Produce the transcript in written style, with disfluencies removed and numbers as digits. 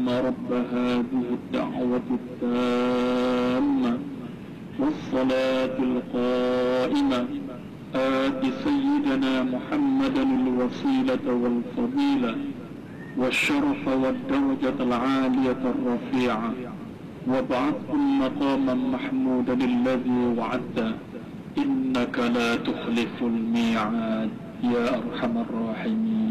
رب هذه الدعوة التامة والصلاة القائمة آت سيدنا محمدا الوسيلة والفضيلة والشرف والدرجة العالية الرفيعة وابعثه مقاما محمودا الذي وعدته إنك لا تخلف الميعاد يا أرحم الراحمين.